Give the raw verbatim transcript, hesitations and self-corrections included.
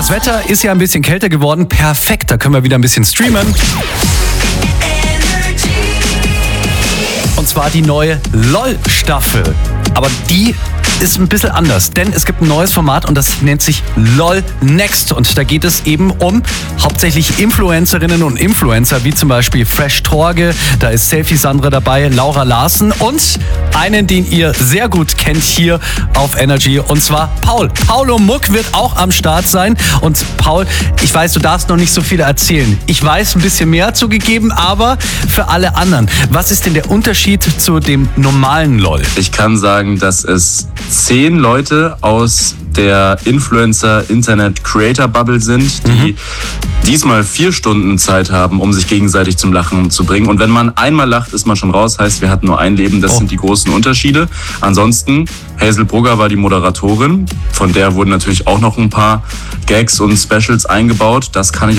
Das Wetter ist ja ein bisschen kälter geworden. Perfekt, da können wir wieder ein bisschen streamen. Und zwar die neue LOL-Staffel. Aber die ist ein bisschen anders, denn es gibt ein neues Format und das nennt sich LOL Next. Und da geht es eben um hauptsächlich Influencerinnen und Influencer, wie zum Beispiel Fresh Torge, da ist Selfie Sandra dabei, Laura Larsen und einen, den ihr sehr gut kennt hier auf Energy, und zwar Paul. Paulo Muck wird auch am Start sein. Und Paul, ich weiß, du darfst noch nicht so viel erzählen. Ich weiß ein bisschen mehr zugegeben, aber für alle anderen, was ist denn der Unterschied zu dem normalen LOL? Ich kann sagen, dass es zehn Leute aus der Influencer-Internet-Creator-Bubble sind, die mhm. diesmal vier Stunden Zeit haben, um sich gegenseitig zum Lachen zu bringen. Und wenn man einmal lacht, ist man schon raus. Heißt, wir hatten nur ein Leben. Das oh. sind die großen Unterschiede. Ansonsten, Hazel Brugger war die Moderatorin. Von der wurden natürlich auch noch ein paar Gags und Specials eingebaut. Das kann ich